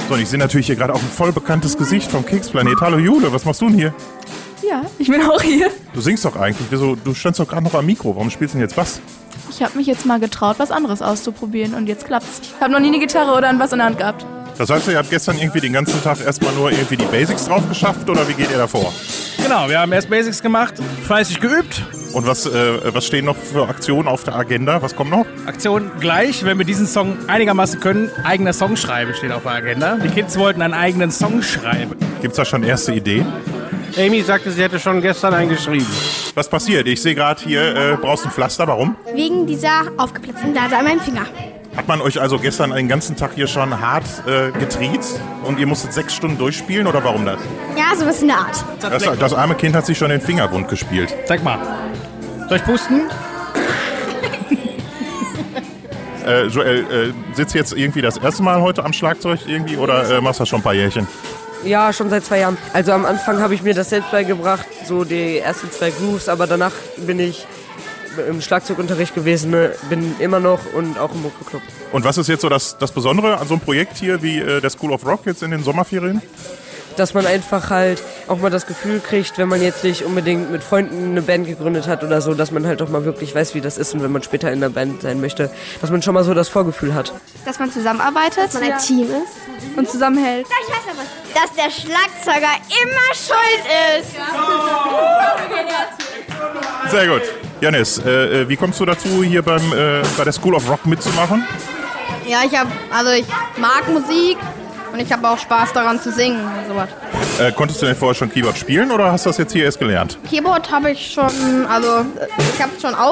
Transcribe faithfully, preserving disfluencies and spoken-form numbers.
So, und ich sehe natürlich hier gerade auch ein voll bekanntes Gesicht vom Keksplanet. Hallo Jule, was machst du denn hier? Ja, ich bin auch hier. Du singst doch eigentlich. Wieso? Du standst doch gerade noch am Mikro. Warum spielst du denn jetzt Bass? Ich habe mich jetzt mal getraut, was anderes auszuprobieren und jetzt klappt's. Ich habe noch nie eine Gitarre oder ein Bass in der Hand gehabt. Das heißt, ihr habt gestern irgendwie den ganzen Tag erstmal nur irgendwie die Basics drauf geschafft oder wie geht ihr davor? Genau, wir haben erst Basics gemacht, fleißig geübt. Und was, äh, was stehen noch für Aktionen auf der Agenda? Was kommt noch? Aktion gleich, wenn wir diesen Song einigermaßen können, eigener Song schreiben steht auf der Agenda. Die Kids wollten einen eigenen Song schreiben. Gibt's da schon erste Ideen? Amy sagte, sie hätte schon gestern einen geschrieben. Was passiert? Ich sehe gerade hier, äh, brauchst ein Pflaster. Warum? Wegen dieser aufgeplatzten Blase an meinem Finger. Hat man euch also gestern den ganzen Tag hier schon hart äh, getriezt und ihr musstet sechs Stunden durchspielen oder warum das? Ja, sowas in der Art. Das, das arme Kind hat sich schon den Finger wund gespielt. Zeig mal. Soll ich pusten? Äh, Joel, äh, sitzt jetzt irgendwie das erste Mal heute am Schlagzeug irgendwie oder äh, machst du das schon ein paar Jährchen? Ja, schon seit zwei Jahren. Also am Anfang habe ich mir das selbst beigebracht, so die ersten zwei Grooves, aber danach bin ich im Schlagzeugunterricht gewesen, ne? Bin immer noch und auch im Mucke-Club. Und was ist jetzt so das, das Besondere an so einem Projekt hier wie äh, der School of Rock jetzt in den Sommerferien? Dass man einfach halt auch mal das Gefühl kriegt, wenn man jetzt nicht unbedingt mit Freunden eine Band gegründet hat oder so, dass man halt auch mal wirklich weiß, wie das ist und wenn man später in der Band sein möchte, dass man schon mal so das Vorgefühl hat. Dass man zusammenarbeitet, dass man ein Team ist und zusammenhält. Ich weiß aber, dass der Schlagzeuger immer schuld ist. Sehr gut. Janis, äh, wie kommst du dazu, hier beim, äh, bei der School of Rock mitzumachen? Ja, ich habe, also ich mag Musik und ich habe auch Spaß daran zu singen und sowas. Äh, konntest du denn vorher schon Keyboard spielen oder hast du das jetzt hier erst gelernt? Keyboard habe ich schon, also ich habe schon